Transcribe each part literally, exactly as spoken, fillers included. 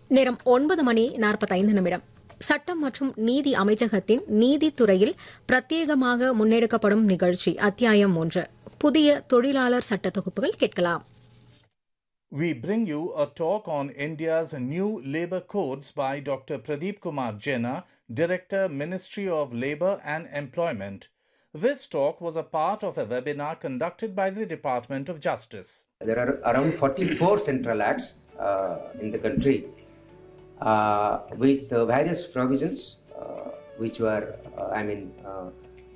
நேரம் ஒன்பது மணி நாற்பத்தைந்து நிமிடம். சட்டம் மற்றும் நீதி அமைச்சகத்தின் நீதித்துறையில் பிரத்யேகமாக முன்னெடுக்கப்படும் நிகழ்ச்சி அத்தியாயம் மூன்று. புதிய தொழிலாளர் சட்ட தொகுப்புகள் கேட்கலாம். We bring you a talk on India's new labour codes by Doctor Pradeep Kumar Jena, Director, Ministry of Labour and Employment. This talk was a part of a webinar conducted by the Department of Justice. There are around forty-four central acts uh, in the country uh, with uh, various provisions uh, which were, uh, I mean, uh,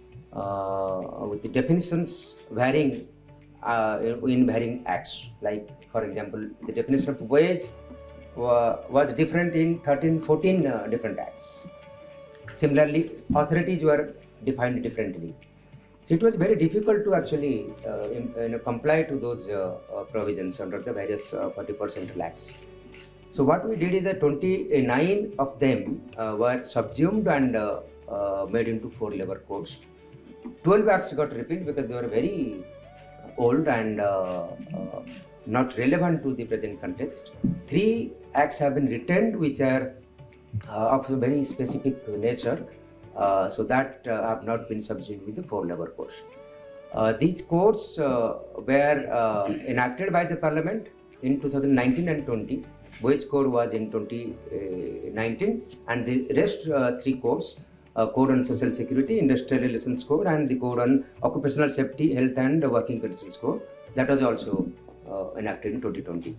uh, with the definitions varying uh, in varying acts. Like, for example, the definition of wage wa- was different in thirteen, fourteen uh, different acts. Similarly, authorities were defined differently. So it was very difficult to actually uh, in, you know, comply to those uh, uh, provisions under the various uh, forty-four central acts. So what we did is that twenty-nine of them uh, were subsumed and uh, uh, made into four labor codes. twelve acts got repealed because they were very old and uh, uh, not relevant to the present context. Three acts have been retained which are uh, of a very specific nature. Uh, so that uh, have not been subsumed with the four labor codes. Uh, these codes uh, were uh, enacted by the Parliament in two thousand nineteen and twenty. Wage code was in twenty nineteen, and the rest uh, three codes, uh, Code on Social Security, Industrial Relations Code, and the Code on Occupational Safety, Health and Working Conditions Code, that was also uh, enacted in twenty twenty.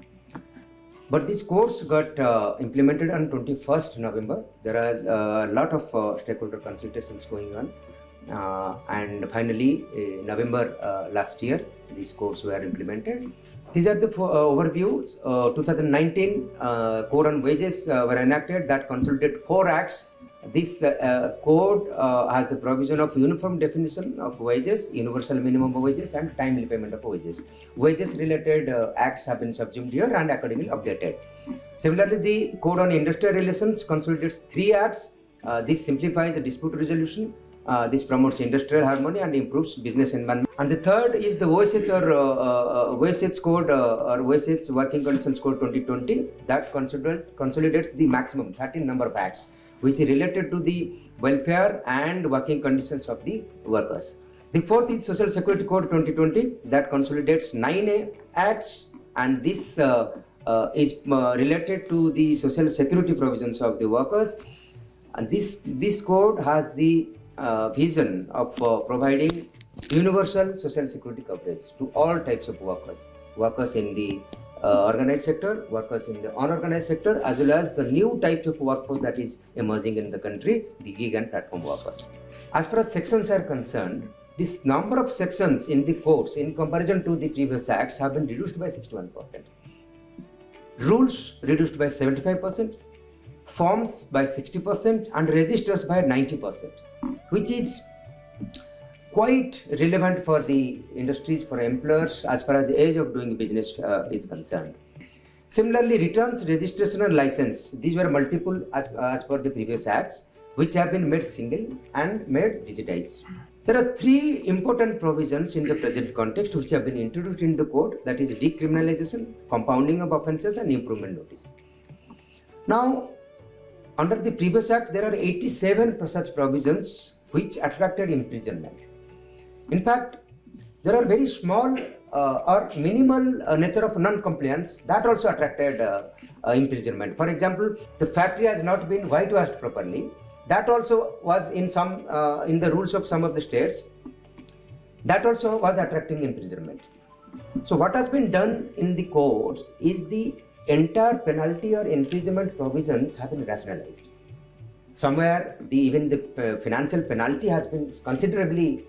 But these codes got uh, implemented on twenty-first November. There was a lot of uh, stakeholder consultations going on. Uh, and finally, in November uh, last year, these codes were implemented. These are the uh, overviews. Uh, twenty nineteen uh, Code on Wages uh, were enacted that consolidated four acts. This uh, uh, code uh, has the provision of uniform definition of wages, universal minimum wages, and timely payment of wages. Wages related uh, acts have been subsumed here and accordingly updated. Similarly, the Code on Industrial Relations consolidates three acts. Uh, this simplifies the dispute resolution. Uh, this promotes industrial harmony and improves business environment. And the third is the O S H or uh, uh, O S H code uh, or O S H Working Conditions Code twenty twenty that consolidates the maximum thirteen number of acts which is related to the welfare and working conditions of the workers. The fourth is Social Security Code twenty twenty that consolidates nine acts, and this uh, uh, is uh, related to the social security provisions of the workers. And this, this code has the uh, vision of uh, providing universal social security coverage to all types of workers, workers in the Uh, organized sector, workers in the unorganized sector, as well as the new types of workforce that is emerging in the country, the gig and platform workers. As far as sections are concerned, this number of sections in the codes in comparison to the previous acts have been reduced by sixty-one percent. Rules reduced by seventy-five percent, forms by sixty percent, and registers by ninety percent, which is quite relevant for the industries, for employers, as far as the age of doing business uh, is concerned. Similarly, returns, registration and license, these were multiple as, uh, as per the previous acts, which have been made single and made digitized. There are three important provisions in the present context which have been introduced in the code, that is decriminalization, compounding of offences, and improvement notice. Now, under the previous act, there are eighty-seven such provisions which attracted imprisonment. In fact, there are very small uh, or minimal uh, nature of non-compliance that also attracted uh, uh, imprisonment. For example, the factory has not been whitewashed properly. That also was in some uh, in the rules of some of the states. That also was attracting imprisonment. So what has been done in the courts is the entire penalty or imprisonment provisions have been rationalized. Somewhere, the, even the uh, financial penalty has been considerably